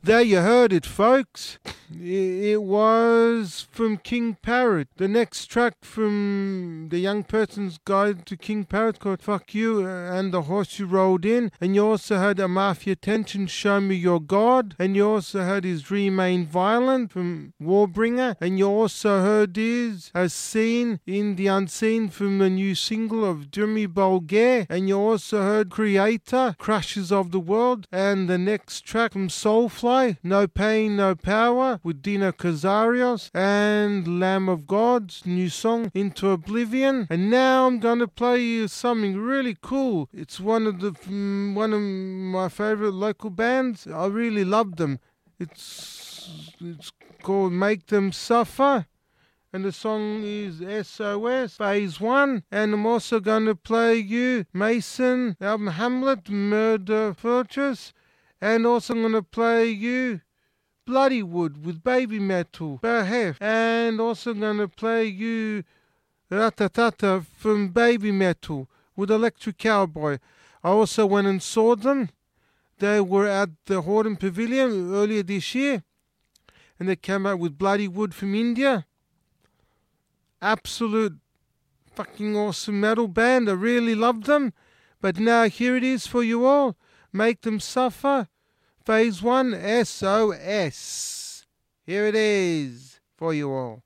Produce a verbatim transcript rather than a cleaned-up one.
There you heard it, folks. It was from King Parrot. The next track from the Young Person's Guide to King Parrot called Fuck You and the Horse You Rode In. And you also heard A Mafia Tension, Show Me Your God. And you also heard his Remain Violent from Warbringer. And you also heard his As Seen in the Unseen from the new single of Jeremy Bulgaire. And you also heard Creator, Crushes of the World. And the next track from Soulfly, No Pain, No Power, with Dino Casarios, and Lamb of God's new song, Into Oblivion. And now I'm going to play you something really cool. It's one of the mm, one of my favorite local bands. I really love them. It's it's called Make Them Suffer. And the song is S O S, Phase one. And I'm also going to play you Mason, the album Hamlet, Murder Fortress. And also I'm going to play you Bloodywood with Baby Metal, Berhef. And also I'm going to play you Ratatata from Baby Metal with Electric Cowboy. I also went and saw them. They were at the Hordern Pavilion earlier this year. And they came out with Bloodywood from India. Absolute fucking awesome metal band. I really loved them. But now here it is for you all. Make Them Suffer. Phase one, S O S. Here it is for you all.